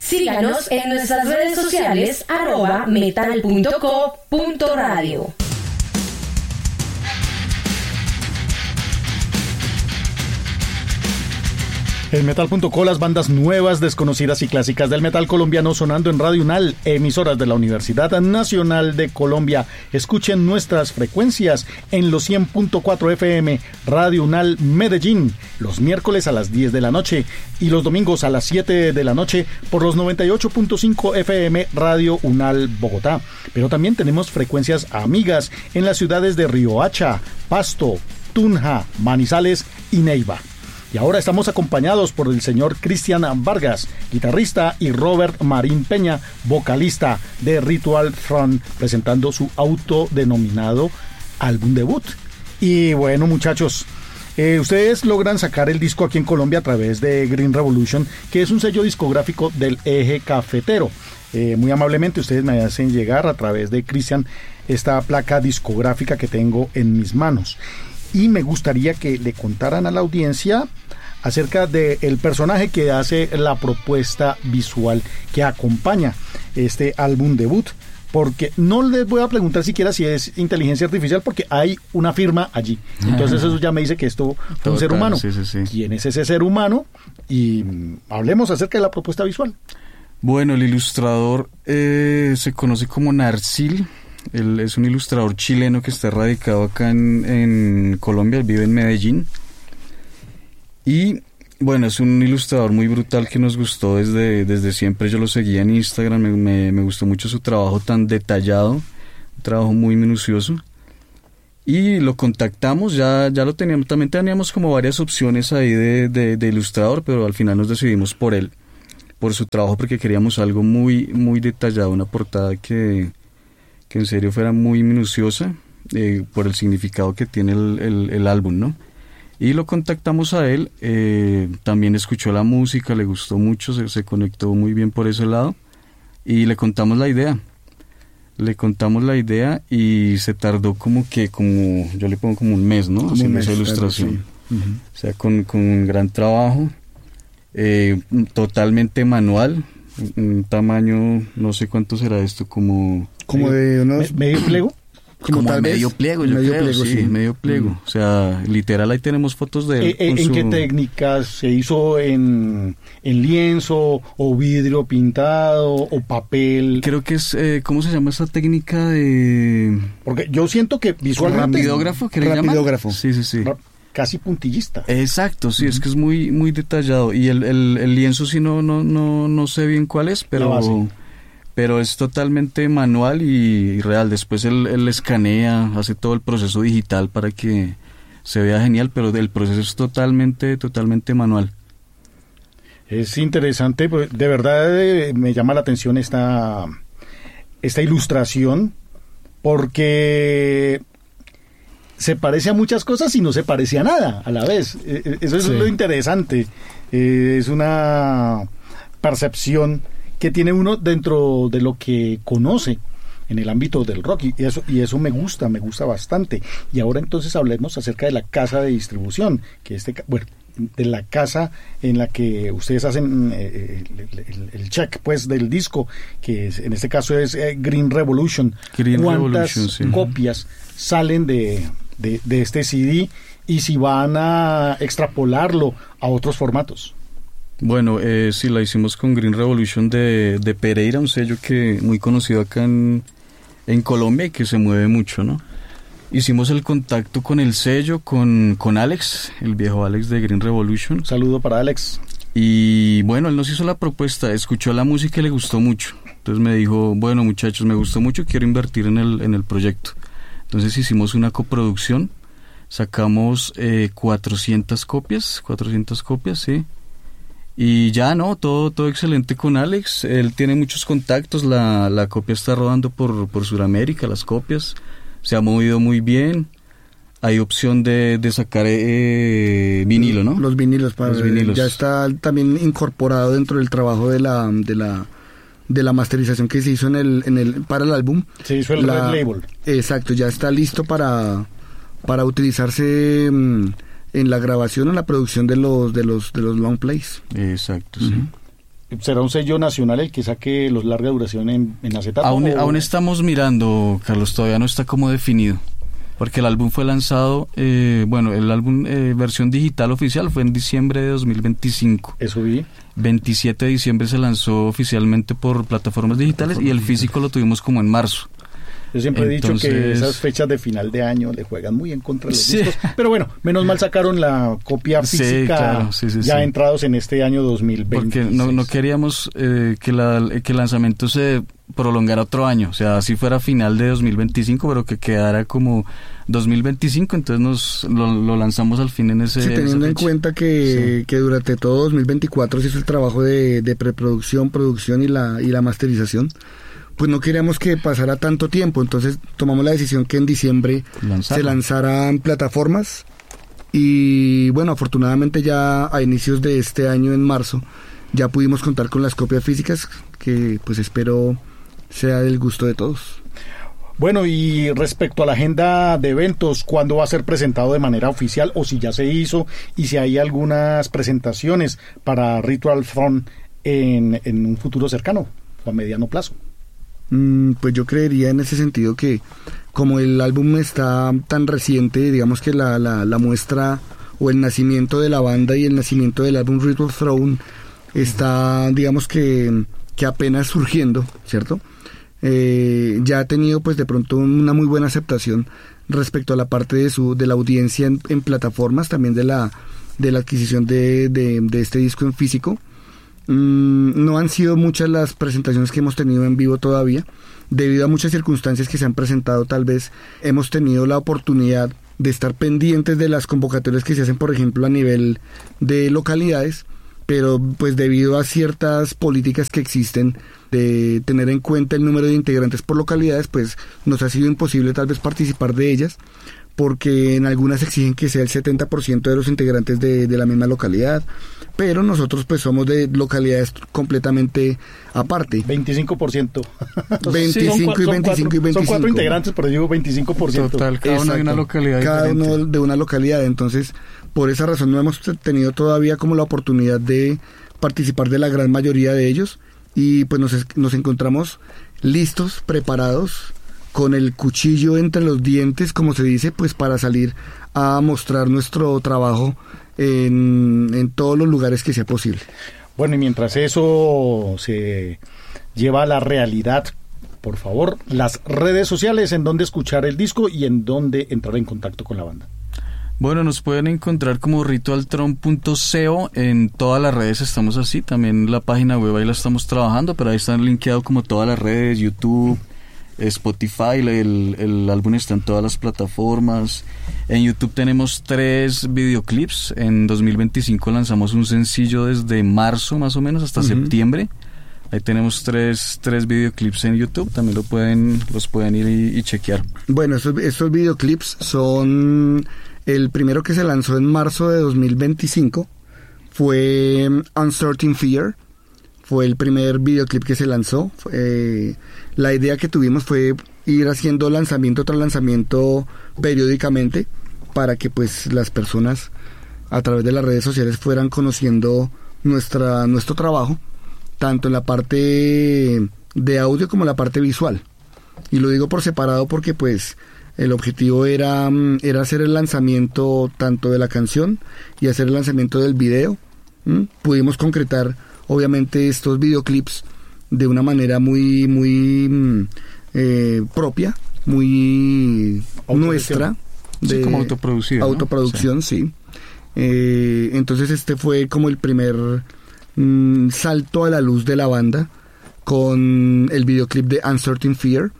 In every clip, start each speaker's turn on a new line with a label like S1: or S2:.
S1: Síganos en nuestras redes sociales @metal.co.radio.
S2: En Metal.co, las bandas nuevas, desconocidas y clásicas del metal colombiano sonando en Radio UNAL, emisoras de la Universidad Nacional de Colombia. Escuchen nuestras frecuencias en los 100.4 FM, Radio UNAL Medellín, los miércoles a las 10 de la noche y los domingos a las 7 de la noche por los 98.5 FM, Radio UNAL Bogotá. Pero también tenemos frecuencias amigas en las ciudades de Riohacha, Pasto, Tunja, Manizales y Neiva. Y ahora estamos acompañados por el señor Cristian Vargas, guitarrista, y Robert Marín Peña, vocalista de Ritual Front, presentando su autodenominado álbum debut. Y bueno, muchachos, ustedes logran sacar el disco aquí en Colombia a través de Green Revolution, que es un sello discográfico del eje cafetero. Muy amablemente ustedes me hacen llegar a través de Cristian esta placa discográfica que tengo en mis manos. Y me gustaría que le contaran a la audiencia acerca del personaje que hace la propuesta visual que acompaña este álbum debut, porque no les voy a preguntar siquiera si es inteligencia artificial, porque hay una firma allí. Entonces eso ya me dice que esto fue un ser humano.
S3: Sí.
S2: ¿Quién es ese ser humano? Y hablemos acerca de la propuesta visual.
S3: Bueno, el ilustrador se conoce como Narcil. Él es un ilustrador chileno que está radicado acá en Colombia, él vive en Medellín. Y bueno, es un ilustrador muy brutal que nos gustó desde siempre. Yo lo seguía en Instagram, me gustó mucho su trabajo tan detallado, un trabajo muy minucioso. Y lo contactamos, ya lo teníamos, también teníamos como varias opciones ahí de ilustrador, pero al final nos decidimos por él, por su trabajo, porque queríamos algo muy, muy detallado, una portada que en serio fuera muy minuciosa, por el significado que tiene el álbum, ¿no? Y lo contactamos a él, también escuchó la música, le gustó mucho, se conectó muy bien por ese lado, y le contamos la idea. Y se tardó como yo le pongo como un mes, ¿no? Haciendo esa ilustración. Claro, sí. O sea, con un gran trabajo, totalmente manual, un tamaño, no sé cuánto será esto, como
S2: de unos medio pliego,
S3: como medio pliego, yo creo, sí, medio pliego. O sea, literal, ahí tenemos fotos de él.
S2: ¿En qué técnicas se hizo? ¿En lienzo o vidrio pintado o papel?
S3: Creo que es, ¿cómo se llama esa técnica de...?
S2: Porque yo siento que visualmente...
S3: ¿Rapidógrafo? ¿Qué le llaman?
S2: Rapidógrafo.
S3: Sí.
S2: Casi puntillista.
S3: Exacto, sí, es que es muy, muy detallado. Y el lienzo sí no sé bien cuál es, pero es totalmente manual y real. Después él escanea, hace todo el proceso digital para que se vea genial, pero el proceso es totalmente manual.
S2: Es interesante, de verdad me llama la atención esta ilustración, porque se parece a muchas cosas y no se parece a nada a la vez. Eso es lo interesante. Es una percepción que tiene uno dentro de lo que conoce en el ámbito del rock, y eso me gusta bastante. Y ahora entonces hablemos acerca de la casa de distribución, que de la casa en la que ustedes hacen el check, pues, del disco, que en este caso es Green Revolution. ¿Cuántas copias salen de este CD, y si van a extrapolarlo a otros formatos?
S3: Bueno, sí, la hicimos con Green Revolution de Pereira, un sello muy conocido acá en Colombia y que se mueve mucho, ¿no? Hicimos el contacto con el sello, con Alex, el viejo Alex de Green Revolution.
S2: Saludo para Alex.
S3: Y bueno, él nos hizo la propuesta, escuchó la música y le gustó mucho. Entonces me dijo, bueno, muchachos, me gustó mucho, quiero invertir en el proyecto. Entonces hicimos una coproducción, sacamos 400 copias, sí. Y ya, ¿no? Todo excelente con Alex. Él tiene muchos contactos, la copia está rodando por Sudamérica, las copias. Se ha movido muy bien. Hay opción de sacar vinilo, ¿no?
S4: Los vinilos, ya está también incorporado dentro del trabajo de la masterización que se hizo para el álbum.
S2: Se hizo el Red Label.
S4: Exacto, ya está listo para utilizarse en la grabación o en la producción de los long plays.
S3: Exacto, sí.
S2: ¿Será un sello nacional el que saque los larga duración en acetato?
S3: Aún estamos mirando, Carlos, todavía no está como definido, porque el álbum fue lanzado, el álbum versión digital oficial fue en diciembre de 2025.
S2: Eso vi.
S3: 27 de diciembre se lanzó oficialmente por plataformas digitales y el físico lo tuvimos como en marzo.
S2: Yo siempre he dicho que esas fechas de final de año le juegan muy en contra de los discos, pero bueno, menos mal sacaron la copia física entrados en este año 2020.
S3: Porque no queríamos que el lanzamiento se prolongara otro año, o sea, si fuera final de 2025, pero que quedara como 2025, entonces lo lanzamos al fin en ese...
S4: Sí, teniendo en cuenta que durante todo 2024 se hizo el trabajo de preproducción, producción y la masterización, pues no queríamos que pasara tanto tiempo, entonces tomamos la decisión que en diciembre se lanzaran plataformas y bueno, afortunadamente ya a inicios de este año, en marzo, ya pudimos contar con las copias físicas, que pues espero sea del gusto de todos.
S2: Bueno, y respecto a la agenda de eventos, ¿cuándo va a ser presentado de manera oficial o si ya se hizo y si hay algunas presentaciones para Ritual Throne en un futuro cercano o a mediano plazo?
S4: Pues yo creería en ese sentido que como el álbum está tan reciente, digamos que la muestra o el nacimiento de la banda y el nacimiento del álbum Ritual Throne está, digamos que apenas surgiendo, ¿cierto? Ya ha tenido pues de pronto una muy buena aceptación respecto a la parte de la audiencia en plataformas, también de la adquisición de este disco en físico. No han sido muchas las presentaciones que hemos tenido en vivo todavía, debido a muchas circunstancias que se han presentado. Tal vez hemos tenido la oportunidad de estar pendientes de las convocatorias que se hacen, por ejemplo, a nivel de localidades, pero pues debido a ciertas políticas que existen de tener en cuenta el número de integrantes por localidades, pues nos ha sido imposible tal vez participar de ellas, porque en algunas exigen que sea el 70% de los integrantes de la misma localidad, pero nosotros pues somos de localidades completamente aparte.
S2: 25%.
S4: 25 y 25 y 25.
S2: Son 4 integrantes, pero digo 25%.
S3: Total, cada uno de una localidad
S4: cada
S3: diferente.
S4: uno de una localidad, entonces por esa razón no hemos tenido todavía como la oportunidad de participar de la gran mayoría de ellos, y pues nos encontramos listos, preparados, con el cuchillo entre los dientes, como se dice, pues para salir a mostrar nuestro trabajo en todos los lugares que sea posible.
S2: Bueno, y mientras eso se lleva a la realidad, por favor, las redes sociales, en donde escuchar el disco y en donde entrar en contacto con la banda.
S3: Bueno, nos pueden encontrar como ritualthrone.co en todas las redes, estamos así, también la página web ahí la estamos trabajando, pero ahí están linkeados como todas las redes, YouTube, Spotify, el álbum está en todas las plataformas. En YouTube tenemos 3 videoclips. En 2025 lanzamos un sencillo desde marzo más o menos hasta septiembre. Ahí tenemos 3 videoclips en YouTube, también los pueden ir y chequear.
S4: Bueno, estos videoclips son... El primero que se lanzó en marzo de 2025 fue Uncertain Fear. Fue el primer videoclip que se lanzó. La idea que tuvimos fue ir haciendo lanzamiento tras lanzamiento periódicamente, para que pues las personas a través de las redes sociales fueran conociendo nuestro trabajo, tanto en la parte de audio como en la parte visual. Y lo digo por separado porque pues el objetivo era hacer el lanzamiento tanto de la canción y hacer el lanzamiento del video. Pudimos concretar obviamente estos videoclips de una manera muy propia, muy nuestra,
S3: sí, como autoproducción,
S4: sí. Entonces este fue como el primer salto a la luz de la banda con el videoclip de Uncertain Fear.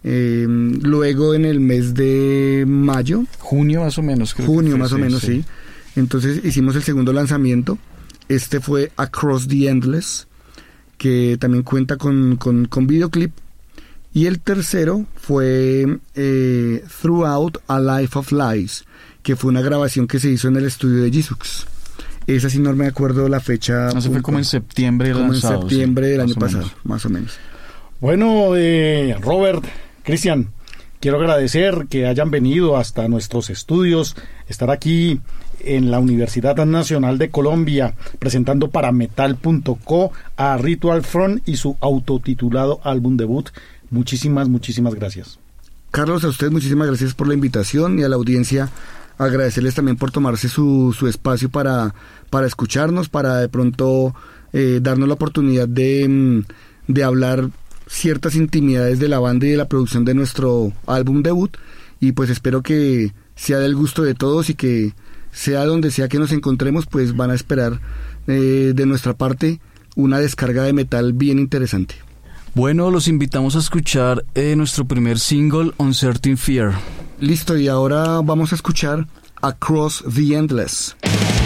S4: Luego en el mes de mayo,
S3: junio más o menos,
S4: sí. Entonces hicimos el segundo lanzamiento. Este fue Across the Endless, que también cuenta con videoclip. Y el tercero fue Throughout a Life of Lies, que fue una grabación que se hizo en el estudio de Jesus. Esa sí no me acuerdo la fecha.
S3: Eso fue como en septiembre
S4: del año pasado, más o menos.
S2: Bueno, Robert, Cristian, Quiero agradecer que hayan venido hasta nuestros estudios, estar aquí en la Universidad Nacional de Colombia, presentando para Metal.co a Ritual Front y su autotitulado álbum debut. Muchísimas gracias.
S4: Carlos, a usted muchísimas gracias por la invitación, y a la audiencia agradecerles también por tomarse su espacio para escucharnos, para de pronto darnos la oportunidad de hablar ciertas intimidades de la banda y de la producción de nuestro álbum debut, y pues espero que sea del gusto de todos y que sea donde sea que nos encontremos, pues van a esperar de nuestra parte una descarga de metal bien interesante.
S3: Bueno, los invitamos a escuchar nuestro primer single, Uncertain Fear.
S4: Listo, y ahora vamos a escuchar Across the Endless.